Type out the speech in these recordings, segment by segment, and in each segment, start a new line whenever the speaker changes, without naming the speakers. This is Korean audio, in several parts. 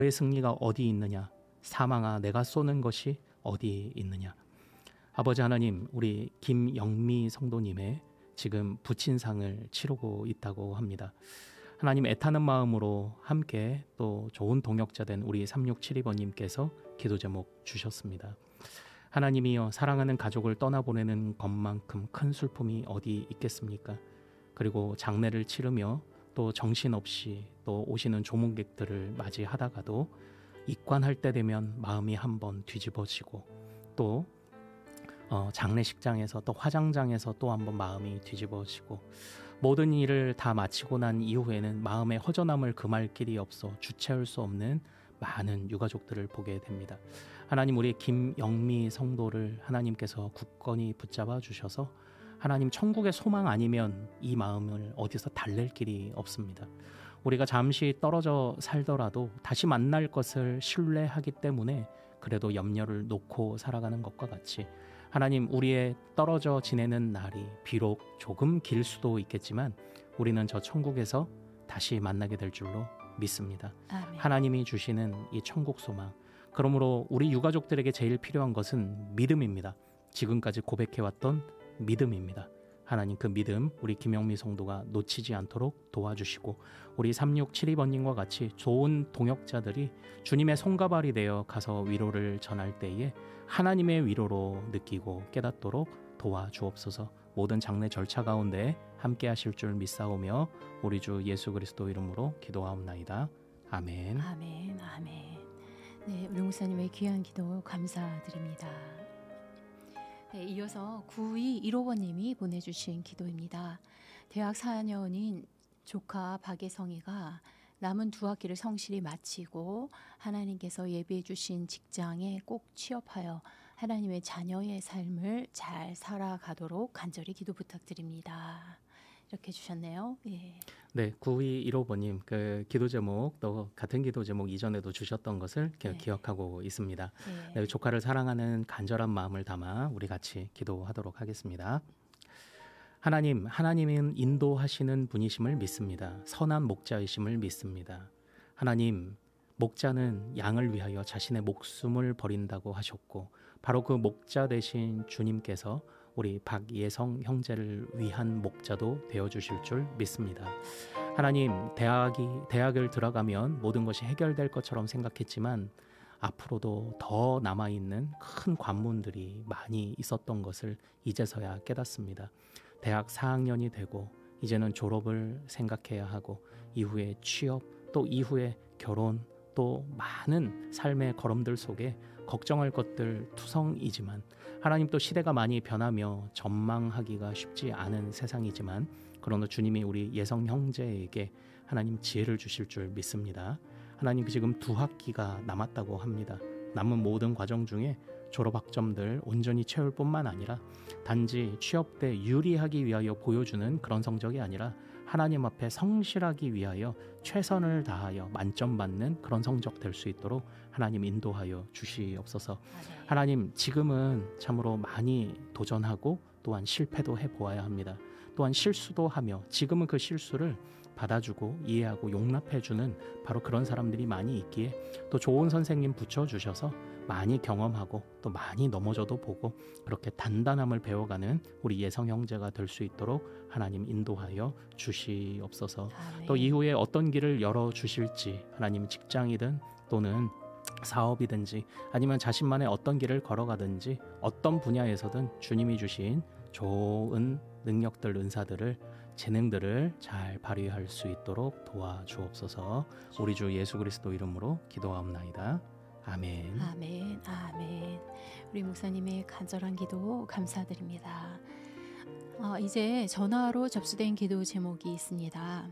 너의 승리가 어디 있느냐? 사망아, 내가 쏘는 것이 어디 있느냐? 아버지 하나님, 우리 김영미 성도님의 지금 부친상을 치르고 있다고 합니다. 하나님, 애타는 마음으로 함께 또 좋은 동역자 된 우리 3672번님께서 기도 제목 주셨습니다. 하나님이여, 사랑하는 가족을 떠나보내는 것만큼 큰 슬픔이 어디 있겠습니까? 그리고 장례를 치르며 또 정신없이 또 오시는 조문객들을 맞이하다가도 입관할 때 되면 마음이 한번 뒤집어지고 또 장례식장에서 또 화장장에서 또 한번 마음이 뒤집어지고 모든 일을 다 마치고 난 이후에는 마음의 허전함을 금할 길이 없어 주체할 수 없는 많은 유가족들을 보게 됩니다. 하나님, 우리 김영미 성도를 하나님께서 굳건히 붙잡아 주셔서 하나님, 천국의 소망 아니면 이 마음을 어디서 달랠 길이 없습니다. 우리가 잠시 떨어져 살더라도 다시 만날 것을 신뢰하기 때문에 그래도 염려를 놓고 살아가는 것과 같이 하나님, 우리의 떨어져 지내는 날이 비록 조금 길 수도 있겠지만 우리는 저 천국에서 다시 만나게 될 줄로 믿습니다. 아멘. 하나님이 주시는 이 천국 소망, 그러므로 우리 유가족들에게 제일 필요한 것은 믿음입니다. 지금까지 고백해왔던 믿음입니다. 하나님, 그 믿음 우리 김영미 성도가 놓치지 않도록 도와주시고 우리 3672번님과 같이 좋은 동역자들이 주님의 손가발이 되어 가서 위로를 전할 때에 하나님의 위로로 느끼고 깨닫도록 도와주옵소서. 모든 장례 절차 가운데 함께 하실 줄 믿사오며 우리 주 예수 그리스도 이름으로 기도하옵나이다. 아멘.
아멘. 아멘. 네, 우리 목사님의 귀한 기도 감사드립니다. 네, 이어서 9215번님이 보내주신 기도입니다. 대학 4년인 조카 박예성이가 남은 2학기를 성실히 마치고 하나님께서 예비해 주신 직장에 꼭 취업하여 하나님의 자녀의 삶을 잘 살아가도록 간절히 기도 부탁드립니다. 이렇게 주셨네요. 예.
네, 9215번님, 그 기도 제목 또 같은 기도 제목 이전에도 주셨던 것을 기억하고 있습니다. 네, 조카를 사랑하는 간절한 마음을 담아 우리 같이 기도하도록 하겠습니다. 하나님, 하나님은 인도하시는 분이심을 믿습니다. 선한 목자이심을 믿습니다. 하나님, 목자는 양을 위하여 자신의 목숨을 버린다고 하셨고 바로 그 목자 되신 주님께서 우리 박예성 형제를 위한 목자도 되어주실 줄 믿습니다. 하나님, 대학을 들어가면 모든 것이 해결될 것처럼 생각했지만 앞으로도 더 남아있는 큰 관문들이 많이 있었던 것을 이제서야 깨닫습니다. 대학 4학년이 되고 이제는 졸업을 생각해야 하고 이후에 취업 또 이후에 결혼 또 많은 삶의 걸음들 속에 걱정할 것들 투성이지만 하나님, 또 시대가 많이 변하며 전망하기가 쉽지 않은 세상이지만 그러나 주님이 우리 예성 형제에게 하나님 지혜를 주실 줄 믿습니다. 하나님, 지금 2학기가 남았다고 합니다. 남은 모든 과정 중에 졸업학점들 온전히 채울 뿐만 아니라 단지 취업 때 유리하기 위하여 보여주는 그런 성적이 아니라 하나님 앞에 성실하기 위하여 최선을 다하여 만점 받는 그런 성적 될 수 있도록 하나님 인도하여 주시옵소서. 하나님, 지금은 참으로 많이 도전하고 또한 실패도 해보아야 합니다. 또한 실수도 하며 지금은 그 실수를 받아주고 이해하고 용납해주는 바로 그런 사람들이 많이 있기에 또 좋은 선생님 붙여주셔서 많이 경험하고 또 많이 넘어져도 보고 그렇게 단단함을 배워가는 우리 예성 형제가 될 수 있도록 하나님 인도하여 주시옵소서. 아멘. 또 이후에 어떤 길을 열어주실지 하나님, 직장이든 또는 사업이든지 아니면 자신만의 어떤 길을 걸어가든지 어떤 분야에서든 주님이 주신 좋은 능력들, 은사들을, 재능들을 잘 발휘할 수 있도록 도와주옵소서. 우리 주 예수 그리스도 이름으로 기도하옵나이다. 아멘.
아멘. 아멘. 우리 목사님의 간절한 기도 감사드립니다. 이제 전화로 접수된 기도 제목이 있습니다.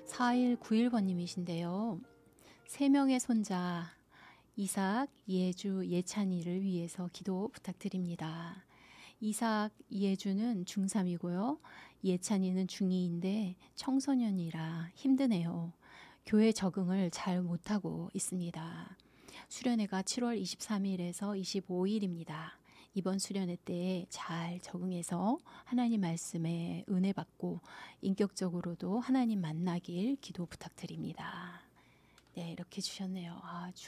4191번님이신데요. 3명의 손자 이삭, 예주, 예찬이를 위해서 기도 부탁드립니다. 이삭, 예주는 중3이고요. 예찬이는 중2인데 청소년이라 힘드네요. 교회 적응을 잘 못하고 있습니다. 수련회가 7월 23일에서 25일입니다. 이번 수련회 때에 잘 적응해서 하나님 말씀에 은혜 받고 인격적으로도 하나님 만나길 기도 부탁드립니다. 네, 이렇게 주셨네요. 아,